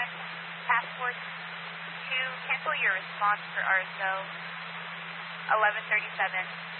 Passport 2, cancel your response for RSO 1137.